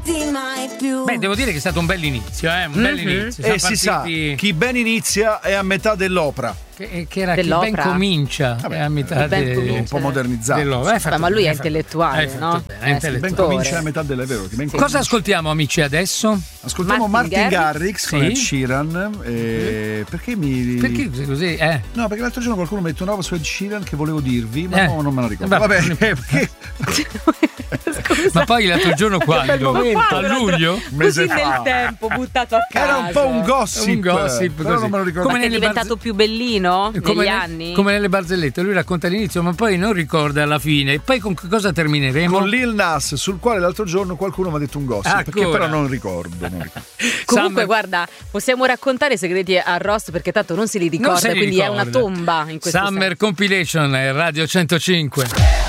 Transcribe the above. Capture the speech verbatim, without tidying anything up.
vederti mai più. Beh, devo dire che è stato un bell'inizio, eh? Un Mm-hmm. bell'inizio. E si sa, chi ben inizia è a metà dell'opera. Che, che era Dell'opera. chi ben comincia. Vabbè, è a metà ben de- comincia. Un po' modernizzato. dell'opera. Hai fatto ma lui bene, è hai fatto- intellettuale, hai fatto no? bene, è È intellettuale. Ben comincia a metà della vero. Che ben Cosa comincia. ascoltiamo, amici, adesso? Ascoltiamo Martin Martin, Garrix? Garrix con Sì. Ed Sheeran. Eh, perché mi. Perché così? Eh. No, perché l'altro giorno qualcuno mi ha detto una roba su Ed Sheeran che volevo dirvi, ma Eh. no, non me la ricordo. Vabbè. Vabbè, perché. Ma poi l'altro giorno quando? A luglio? Un mese Così fa. nel tempo, buttato a caso. Era un po' un gossip. Un gossip, però così. non me lo ricordo. Ma che è nelle diventato barze- più bellino Come, negli ne- anni? come nelle barzellette, lui racconta all'inizio, ma poi non ricorda alla fine. E poi con che cosa termineremo? Con Lil Nas, sul quale l'altro giorno qualcuno mi ha detto un gossip, Ancora? perché però non ricordo. Non ricordo. Comunque, Summer- guarda, possiamo raccontare i segreti a Ross perché tanto non si li ricorda, Non se li quindi è una ricorda. tomba in questo Summer senso. Compilation, eh, Radio centocinque.